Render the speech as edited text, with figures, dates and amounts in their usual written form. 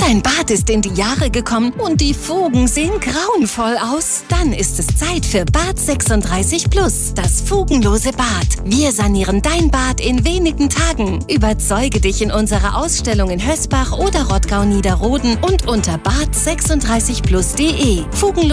Dein Bad ist in die Jahre gekommen und die Fugen sehen grauenvoll aus? Dann ist es Zeit für Bad 36 Plus, das fugenlose Bad. Wir sanieren dein Bad in wenigen Tagen. Überzeuge dich in unserer Ausstellung in Hösbach oder Rottgau-Niederroden und unter bad36plus.de.